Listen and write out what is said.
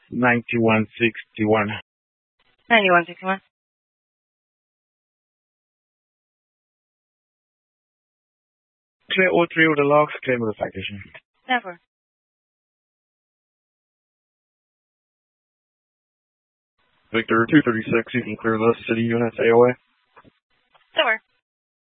9161. 9161. Clear all three of the logs, clear with the citation. Never. Victor 236, you can clear the city units AOA. Never.